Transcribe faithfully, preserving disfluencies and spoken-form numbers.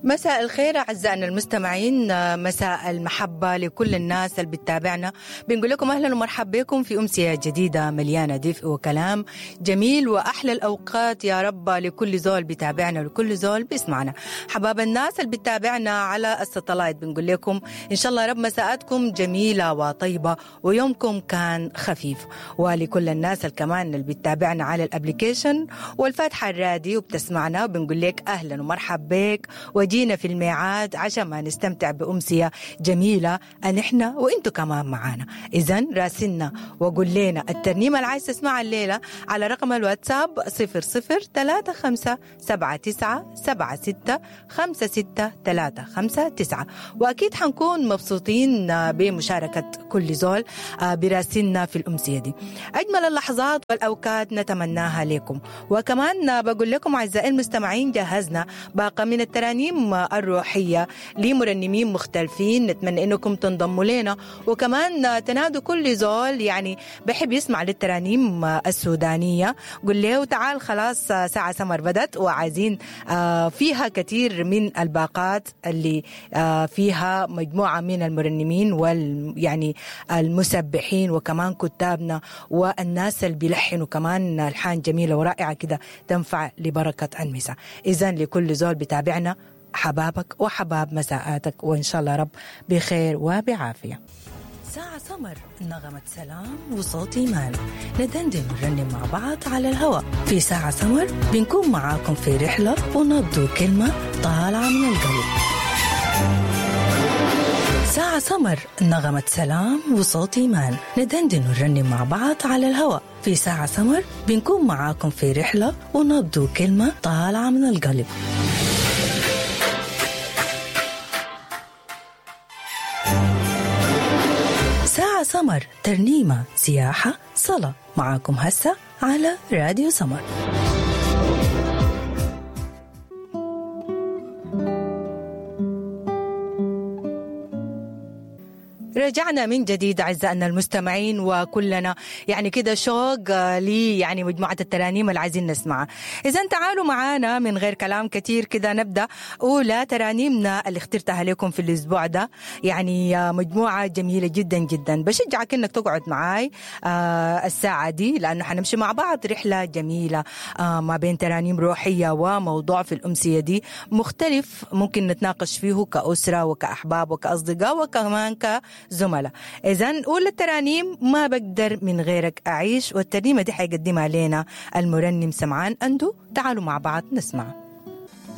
مساء الخير أعزائنا المستمعين، مساء المحبة لكل الناس اللي بتتابعنا. بنقول لكم أهلا ومرحبا بكم في أمسية جديدة مليانة دفء وكلام جميل وأحلى الأوقات يا رب لكل زول بتابعنا ولكل زول بيسمعنا. حباب الناس اللي بتتابعنا على الستلايت بنقول لكم إن شاء الله رب مساءاتكم جميلة وطيبة ويومكم كان خفيف. ولكل الناس الكمان اللي بتتابعنا على الابليكيشن والفاتحة الراديو وبتسمعنا بنقول لك أهلا ومرحبا بك، وجينا في الميعاد عشان ما نستمتع بأمسية جميلة أن إحنا وإنتو كمان معانا. إذن راسلنا وقول لنا الترنيمة اللي عايز تسمعها الليلة على رقم الواتساب صفر صفر ثلاثة خمسة سبعة تسعة سبعة ستة خمسة ستة ثلاثة خمسة تسعة. وأكيد حنكون مبسوطين بمشاركة كل زول براسلنا في الأمسية دي. أجمل اللحظات والأوقات نتمناها لكم. وكمان بقول لكم أعزائي المستمعين جهزنا باقة من الترانيم الروحية لمرنمين مختلفين، نتمنى إنكم تنضموا لنا وكمان تنادوا كل زول يعني بحب يسمع للترانيم السودانية. قل له تعال خلاص ساعة سمر بدت وعايزين فيها كثير من الباقات اللي فيها مجموعة من المرنمين وال يعني المسبحين وكمان كتابنا والناس اللي بيلحنوا كمان ألحان جميلة ورائعة كده تنفع لبركة المساء. إذن لكل زول بتابعنا حبابك وحباب مساءاتك وإن شاء الله رب بخير وبعافية. ساعة سمر نغمة سلام وصوت إيمان، ندندن ونرنم مع بعض على الهواء. في ساعة سمر بنكون معاكم في رحلة ونبدو كلمة طالعة من القلب. ساعة سمر نغمة سلام وصوت إيمان، ندندن ونرنم مع بعض على الهواء. في ساعة سمر بنكون معاكم في رحلة ونبدو كلمة طالعة من القلب. ساعة سمر ترنيمة سياحة صلاة، معاكم هسه على راديو سمر. رجعنا من جديد أعزائنا المستمعين وكلنا يعني كده شوق لي يعني مجموعة الترانيم اللي عايزين نسمعها. إذن تعالوا معانا من غير كلام كتير كده نبدأ أولى ترانيمنا اللي اخترتها لكم في الأسبوع ده. يعني مجموعة جميلة جدا جدا، بشجعك إنك تقعد معاي آه الساعة دي لأنه حنمشي مع بعض رحلة جميلة آه ما بين ترانيم روحية وموضوع في الأمسية دي مختلف ممكن نتناقش فيه كأسرة وكأحباب وكأصدقاء وكمان ك زملاء. إذن أولى الترانيم ما بقدر من غيرك أعيش، والترنيمة دي حيقدمها لنا المرنم سمعان أندو. تعالوا مع بعض نسمع.